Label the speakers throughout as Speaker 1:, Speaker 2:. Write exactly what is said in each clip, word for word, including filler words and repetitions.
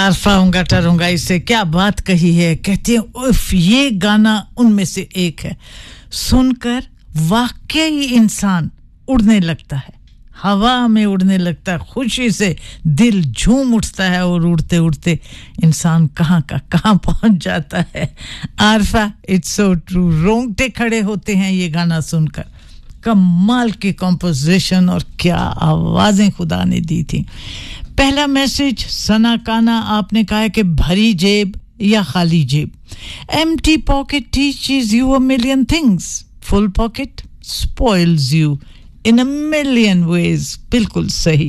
Speaker 1: आरफा होगा टरूंगा इससे क्या बात कही है कहते हैं उफ ये गाना उनमें से एक है सुनकर वाकई इंसान उड़ने लगता है हवा में उड़ने लगता है खुशी से दिल झूम उठता है और उड़ते उड़ते इंसान कहां का कहां पहुंच जाता है आरफा इट्स सो ट्रू रोंगटे खड़े होते हैं ये गाना सुनकर कमाल की कंपोजिशन और क्या आवाजें खुदा ने दी थी पहला मैसेज सना काना आपने कहा है कि भरी जेब या खाली जेब empty pocket teaches you a million things full pocket spoils you in a million ways बिल्कुल सही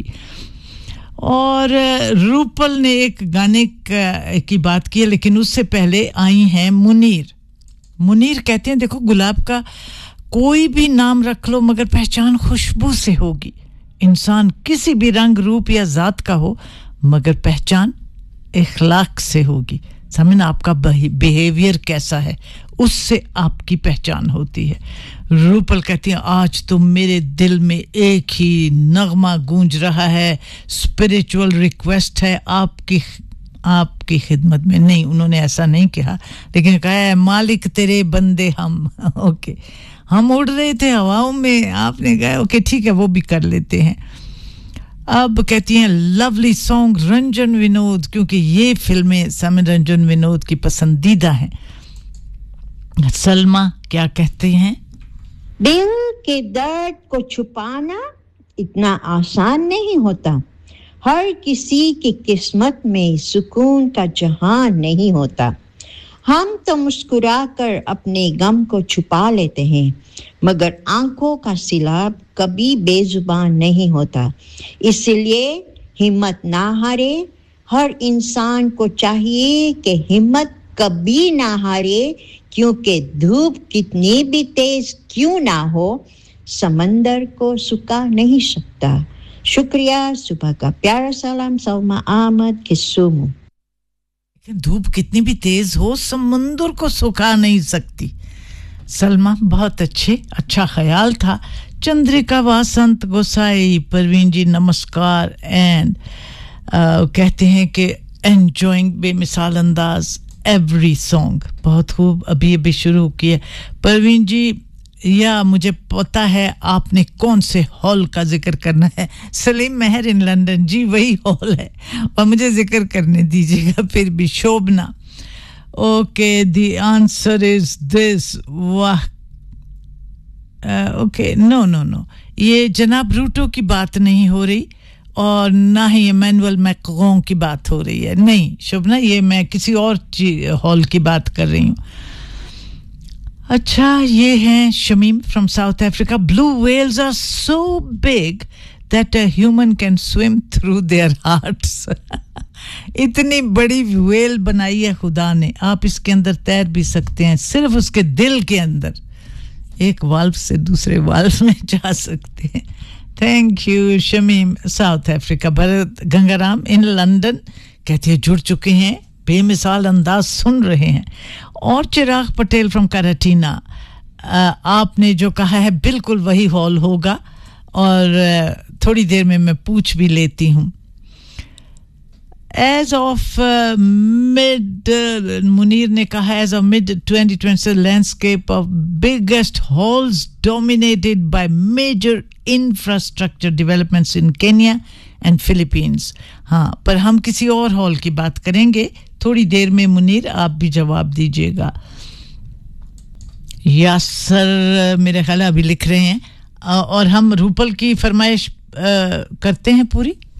Speaker 1: और रूपल ने एक गाने की बात की है लेकिन उससे पहले आई हैं मुनीर मुनीर कहते हैं देखो गुलाब का कोई भी नाम रख लो मगर पहचान खुशबू से होगी इंसान किसी भी रंग रूप या जात का हो मगर पहचान इखलाक से होगी समझ आपका बिहेवियर कैसा है उससे आपकी पहचान होती है रूपल कहती है आज तो मेरे दिल में एक ही नगमा गूंज रहा है स्पिरिचुअल रिक्वेस्ट है आपकी आपकी खिदमत में नहीं उन्होंने ऐसा नहीं कहा लेकिन कहा है मालिक तेरे बंदे हम ओके हम उड़ रहे थे हवाओं में आपने कहा ओके ठीक है वो भी कर लेते हैं अब कहती हैं लवली सॉन्ग रंजन विनोद क्योंकि ये फिल्में समय रंजन विनोद की पसंदीदा हैं सलमा क्या कहते हैं
Speaker 2: दिल के दर्द को छुपाना इतना आसान नहीं होता हर किसी की किस्मत में सुकून का जहां नहीं होता हम तो मुस्कुराकर अपने गम को छुपा लेते हैं मगर आंखों का सिलाब कभी बेजुबान नहीं होता इसलिए हिम्मत ना हारे हर इंसान को चाहिए कि हिम्मत कभी ना हारे क्योंकि धूप कितनी भी तेज क्यों ना हो समंदर को सुखा नहीं सकता शुक्रिया सुबह का प्यारा सलाम सलमा अहमद किस्सुमू
Speaker 1: धूप कितनी भी तेज हो समुंदर को सुखा नहीं सकती सलमा बहुत अच्छे अच्छा ख्याल था चंद्रिका वासंत गोसाई परवीन जी नमस्कार एंड कहते हैं कि एंजॉयिंग बेमिसाल अंदाज एवरी सॉन्ग बहुत खूब अभी अभी शुरू किया परवीन जी या मुझे पता है आपने कौन से हॉल का जिक्र करना है सलीम मेहर इन लंदन जी वही हॉल है और मुझे जिक्र करने दीजिएगा फिर भी शोभना okay the answer is this वाह ओके नो नो नो ये जनाब रूटो की बात नहीं हो रही और ना ही इमैनुअल मैक्रों की बात हो रही है नहीं शोभना ये मैं किसी और हॉल की बात कर रही हूँ अच्छा ये हैं Shamim from south Africa blue whales are so big that a human can swim through their hearts इतनी बड़ी व्हेल बनाई है खुदा ने आप इसके अंदर तैर भी सकते हैं सिर्फ उसके दिल के अंदर एक वाल्व से दूसरे वाल्व में जा सकते हैं thank you Shamim south Africa Bharat Gangaram in London कहते हैं जुड़ चुके हैं बेमिसाल अंदाज सुन रहे हैं और चिराग पटेल फ्रॉम कराटीना आपने जो कहा है बिल्कुल वही हॉल होगा और थोड़ी देर में मैं पूछ भी लेती हूं as of uh, mid uh, Munir ne kaha as of mid twenty twenty landscape of biggest halls dominated by major infrastructure developments in Kenya and Philippines हाँ पर हम किसी और हॉल की बात करेंगे थोड़ी देर में मुनीर आप भी जवाब दीजिएगा यासर मेरे ख्याल अभी लिख रहे हैं और हम रूपल की फरमाइश करते हैं पूरी